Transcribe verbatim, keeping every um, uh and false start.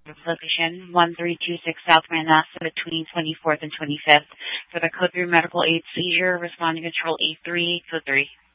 location one three two six South Manassa between twenty-fourth and twenty-fifth for the code three medical aid seizure, responding control eight three, code three.